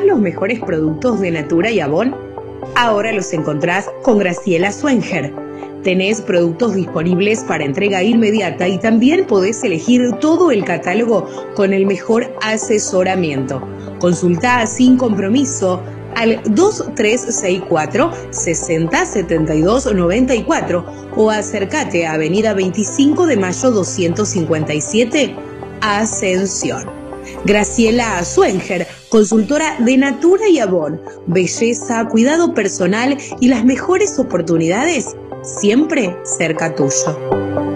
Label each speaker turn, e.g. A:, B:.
A: los mejores productos de Natura y Avon? Ahora los encontrás con Graciela Swenger. Tenés productos disponibles para entrega inmediata y también podés elegir todo el catálogo con el mejor asesoramiento. Consultá sin compromiso al 2364 60 72 94 o acércate a Avenida 25 de Mayo 257, Ascensión. Graciela Swenger, consultora de Natura y Avon. Belleza, cuidado personal y las mejores oportunidades siempre cerca tuyo.